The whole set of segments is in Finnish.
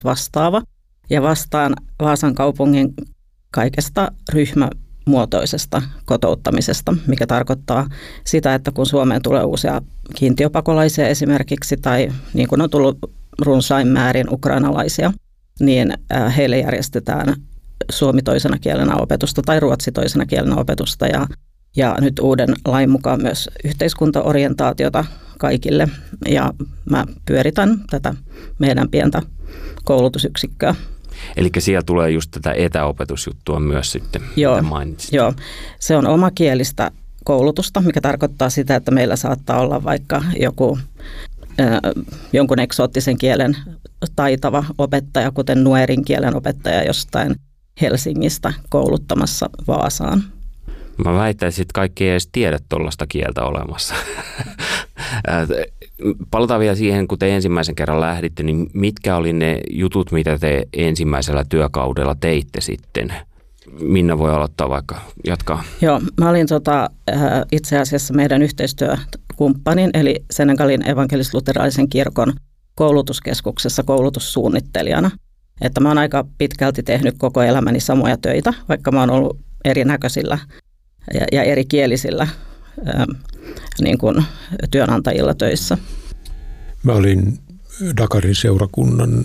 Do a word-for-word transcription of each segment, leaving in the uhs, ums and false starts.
vastaava ja vastaan Vaasan kaupungin kaikesta ryhmämuotoisesta kotouttamisesta, mikä tarkoittaa sitä, että kun Suomeen tulee uusia kiintiöpakolaisia esimerkiksi tai niin kuin on tullut runsain määrin ukrainalaisia, niin heille järjestetään suomi toisena kielenä opetusta tai ruotsi toisena kielenä opetusta ja, ja nyt uuden lain mukaan myös yhteiskuntaorientaatiota kaikille ja mä pyöritän tätä meidän pientä koulutusyksikköä. Eli siellä tulee just tätä etäopetusjuttua myös sitten, joo, mitä mainitsit. Joo, se on omakielistä koulutusta, mikä tarkoittaa sitä, että meillä saattaa olla vaikka joku äh, jonkun eksoottisen kielen taitava opettaja, kuten nuerin kielen opettaja jostain Helsingistä kouluttamassa Vaasaan. Mä väittäisin, että kaikki ei edes tiedä tuollaista kieltä olemassa. Palataan vielä siihen, kun te ensimmäisen kerran lähditte, niin mitkä oli ne jutut, mitä te ensimmäisellä työkaudella teitte sitten? Minna voi aloittaa vaikka, jatkaa. Joo, mä olin tota, itse asiassa meidän yhteistyökumppanin, eli Senegalin evankelis-luterilaisen kirkon koulutuskeskuksessa koulutussuunnittelijana. Että mä oon aika pitkälti tehnyt koko elämäni samoja töitä, vaikka mä oon ollut erinäköisillä ja, ja erikielisillä ää, niin kuin työnantajilla töissä. Mä olin Dakarin seurakunnan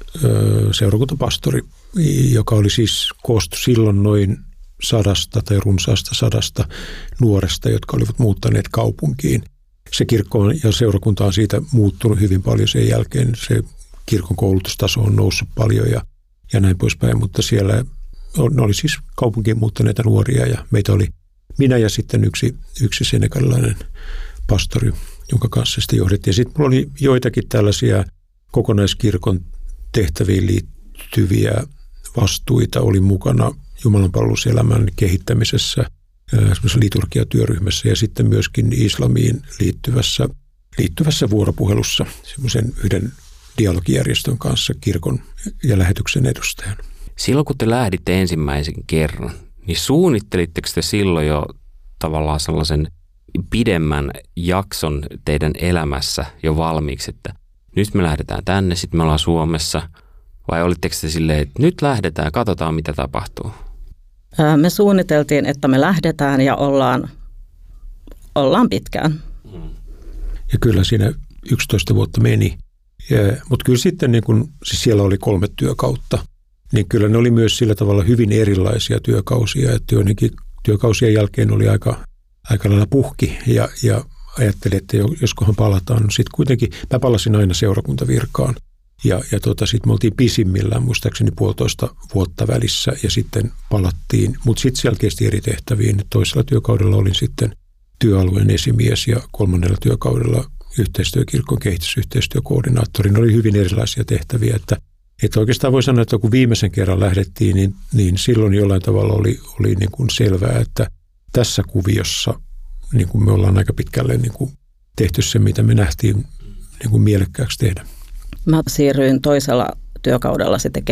ö, seurakuntapastori, joka oli siis koostu silloin noin sadasta tai runsaasta sadasta nuoresta, jotka olivat muuttaneet kaupunkiin. Se kirkko ja seurakunta on siitä muuttunut hyvin paljon sen jälkeen. Se kirkon koulutustaso on noussut paljon ja, ja näin poispäin, mutta siellä ne oli siis kaupunkiin muuttaneita nuoria ja meitä oli minä ja sitten yksi, yksi senegalilainen pastori, jonka kanssa sitä johdettiin. Ja sitten mulla oli joitakin tällaisia kokonaiskirkon tehtäviin liittyviä vastuita. Olin mukana jumalanpalveluselämän kehittämisessä, semmoisessa liturgiatyöryhmässä ja sitten myöskin islamiin liittyvässä, liittyvässä vuoropuhelussa semmoisen yhden dialogijärjestön kanssa kirkon ja lähetyksen edustajan. Silloin kun te lähditte ensimmäisen kerran, niin suunnittelitteko te silloin jo tavallaan sellaisen pidemmän jakson teidän elämässä jo valmiiksi, että nyt me lähdetään tänne, sitten me ollaan Suomessa, vai olitteko te silleen, että nyt lähdetään, katsotaan mitä tapahtuu? Me suunniteltiin, että me lähdetään ja ollaan, ollaan pitkään. Ja kyllä siinä yksitoista vuotta meni, mutta kyllä sitten niin kun, siis siellä oli kolme työkautta, niin kyllä ne oli myös sillä tavalla hyvin erilaisia työkausia, että joidenkin työkausien jälkeen oli aika, aika lailla puhki ja, ja ajattelin, että joskohan palataan. Sitten kuitenkin mä palasin aina seurakuntavirkaan ja, ja tota, sitten me oltiin pisimmillään muistaakseni puolitoista vuotta välissä ja sitten palattiin, mutta sitten siellä kesti eri tehtäviin. Toisella työkaudella olin sitten työalueen esimies ja kolmannella työkaudella yhteistyökirkon kehitysyhteistyökoordinaattori. Ne oli hyvin erilaisia tehtäviä, että Että oikeastaan voi sanoa, että kun viimeisen kerran lähdettiin, niin, niin silloin jollain tavalla oli, oli niin kuin selvää, että tässä kuviossa niin kuin me ollaan aika pitkälle niin kuin tehty se, mitä me nähtiin niin kuin mielekkääksi tehdä. Mä siirryin toisella työkaudella sitten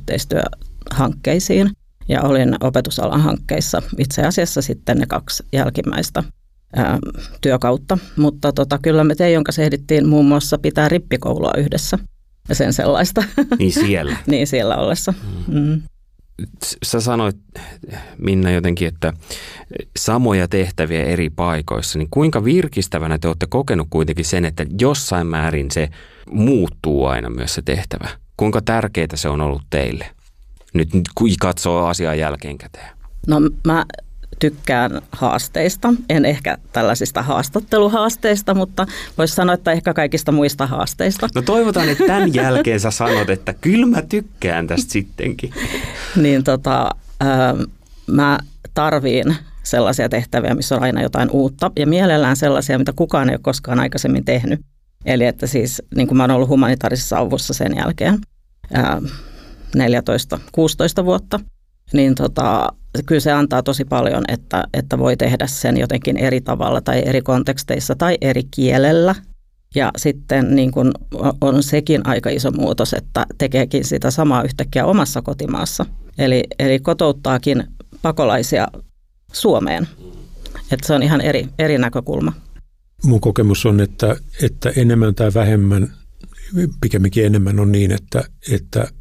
kehitysyhteistyöhankkeisiin ja olin opetusalan hankkeissa itse asiassa sitten ne kaksi jälkimmäistä ää, työkautta. Mutta tota, kyllä me Teijon kanssa ehdittiin muun muassa pitää rippikoulua yhdessä. Ja sen sellaista. Niin siellä. niin siellä ollessa. Mm. Sä sanoit, Minna, jotenkin, että samoja tehtäviä eri paikoissa, niin kuinka virkistävänä te olette kokenut kuitenkin sen, että jossain määrin se muuttuu aina myös se tehtävä? Kuinka tärkeää se on ollut teille? Nyt kun katsoo asiaa jälkeenkäteen. No mä tykkään haasteista. En ehkä tällaisista haastatteluhaasteista, mutta voisi sanoa, että ehkä kaikista muista haasteista. No toivotaan, että tämän jälkeen sä sanot, että kyllä mä tykkään tästä sittenkin. niin tota, äh, mä tarviin sellaisia tehtäviä, missä on aina jotain uutta ja mielellään sellaisia, mitä kukaan ei ole koskaan aikaisemmin tehnyt. Eli että siis, niin kuin mä oon ollut humanitaarisessa avussa sen jälkeen äh, neljätoista kuusitoista vuotta, niin tota, kyllä se antaa tosi paljon, että, että voi tehdä sen jotenkin eri tavalla tai eri konteksteissa tai eri kielellä. Ja sitten niin kun on sekin aika iso muutos, että tekeekin sitä samaa yhtäkkiä omassa kotimaassa. Eli, eli kotouttaakin pakolaisia Suomeen. Että se on ihan eri, eri näkökulma. Mun kokemus on, että, että enemmän tai vähemmän pikemminkin enemmän on niin, että, että